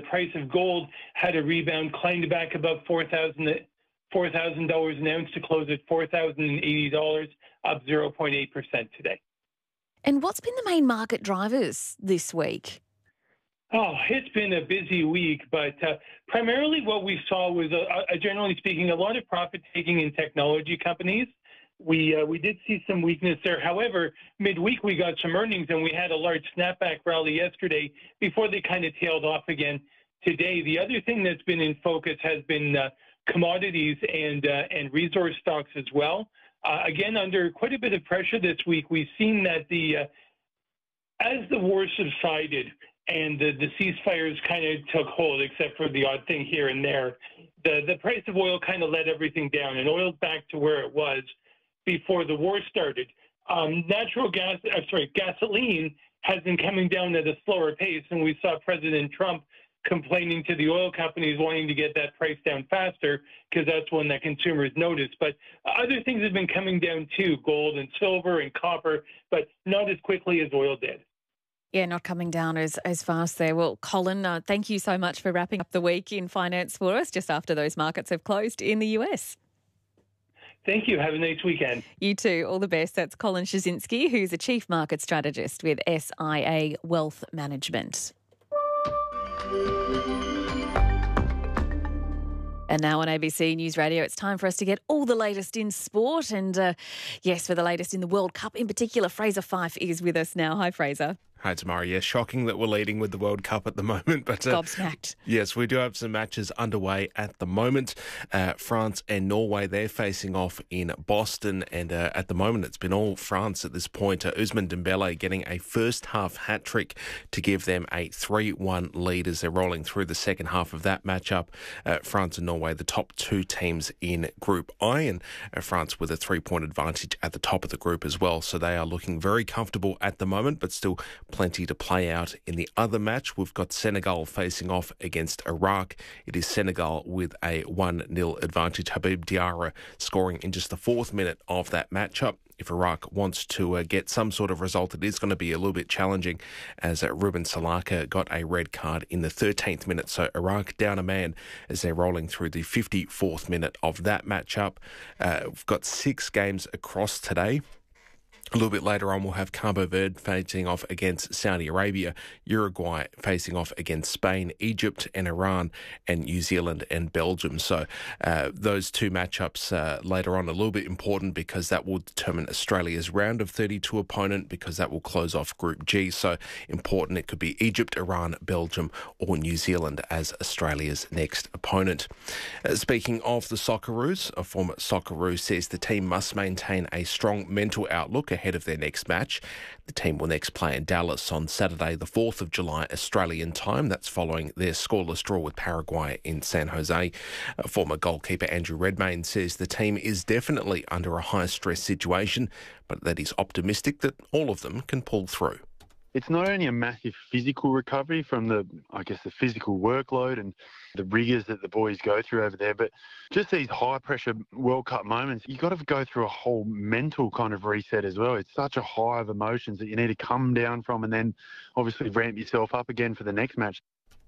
price of gold had a rebound, climbed back above $4,000 an ounce to close at $4,080, up 0.8% today. And what's been the main market drivers this week? Oh, it's been a busy week, but primarily what we saw was, generally speaking, a lot of profit taking in technology companies. We did see some weakness there. However, midweek we got some earnings and we had a large snapback rally yesterday before they kind of tailed off again today. The other thing that's been in focus has been commodities and resource stocks as well. Again, under quite a bit of pressure this week, we've seen that as the war subsided and the ceasefires kind of took hold, except for the odd thing here and there, the price of oil kind of let everything down, and oil's back to where it was before the war started. Gasoline has been coming down at a slower pace, and we saw President Trump complaining to the oil companies wanting to get that price down faster because that's one that consumers notice. But other things have been coming down too, gold and silver and copper, but not as quickly as oil did. Yeah, not coming down as fast there. Well, Colin, thank you so much for wrapping up the week in finance for us just after those markets have closed in the US. Thank you. Have a nice weekend. You too. All the best. That's Colin Shazinski, who's a Chief Market Strategist with SIA Wealth Management. And now on ABC News Radio, it's time for us to get all the latest in sport. And yes, for the latest in the World Cup in particular, Fraser Fyfe is with us now. Hi, Fraser. Hi, Tamara. Yeah, shocking that we're leading with the World Cup at the moment. But gobsmacked. Yes, we do have some matches underway at the moment. France and Norway, they're facing off in Boston. And at the moment, it's been all France at this point. Ousmane Dembele getting a first-half hat-trick to give them a 3-1 lead as they're rolling through the second half of that matchup. France and Norway, the top two teams in Group I, and France with a 3-point advantage at the top of the group as well. So they are looking very comfortable at the moment, but still plenty to play out in the other match. We've got Senegal facing off against Iraq. It is Senegal with a 1-0 advantage. Habib Diarra scoring in just the fourth minute of that matchup. If Iraq wants to get some sort of result, it is going to be a little bit challenging as Ruben Salaka got a red card in the 13th minute. So Iraq down a man as they're rolling through the 54th minute of that matchup. We've got 6 games across today. A little bit later on, we'll have Cabo Verde facing off against Saudi Arabia, Uruguay facing off against Spain, Egypt and Iran, and New Zealand and Belgium. So those two matchups later on are a little bit important because that will determine Australia's round of 32 opponent because that will close off Group G. So important, it could be Egypt, Iran, Belgium or New Zealand as Australia's next opponent. Speaking of the Socceroos, a former Socceroo says the team must maintain a strong mental outlook ahead of their next match. The team will next play in Dallas on Saturday, the 4th of July, Australian time. That's following their scoreless draw with Paraguay in San Jose. Former goalkeeper Andrew Redmayne says the team is definitely under a high-stress situation, but that he's optimistic that all of them can pull through. It's not only a massive physical recovery from the physical workload and the rigours that the boys go through over there, but just these high-pressure World Cup moments, you've got to go through a whole mental kind of reset as well. It's such a high of emotions that you need to come down from and then obviously ramp yourself up again for the next match.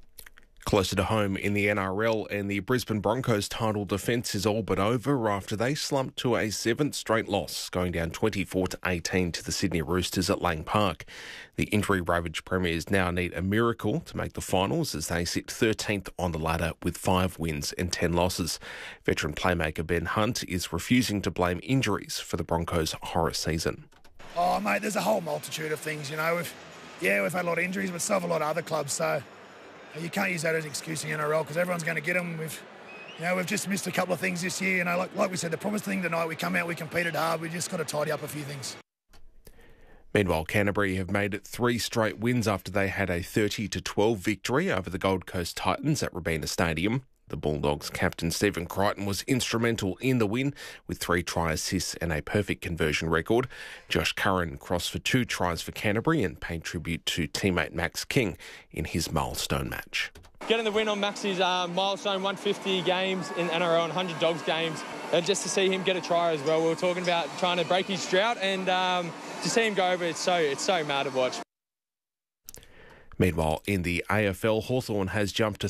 Closer to home in the NRL, and the Brisbane Broncos title defence is all but over after they slumped to a 7th straight loss, going down 24-18 to the Sydney Roosters at Lang Park. The injury-ravaged Premiers now need a miracle to make the finals as they sit 13th on the ladder with 5 wins and 10 losses. Veteran playmaker Ben Hunt is refusing to blame injuries for the Broncos' horror season. Oh, mate, there's a whole multitude of things, you know. We've had a lot of injuries, but so have a lot of other clubs, so you can't use that as an excuse in the NRL because everyone's going to get them. We've just missed a couple of things this year. Like we said, the promised thing tonight, we come out, we competed hard. We just got to tidy up a few things. Meanwhile, Canterbury have made it 3 straight wins after they had a 30-12 victory over the Gold Coast Titans at Robina Stadium. The Bulldogs captain Stephen Crichton was instrumental in the win with 3 try assists and a perfect conversion record. Josh Curran crossed for 2 tries for Canterbury and paid tribute to teammate Max King in his milestone match. Getting the win on Max's milestone 150 games in NRL and 100 Dogs games, and just to see him get a try as well. We were talking about trying to break his drought, and to see him go over, it's so mad to watch. Meanwhile, in the AFL, Hawthorn has jumped to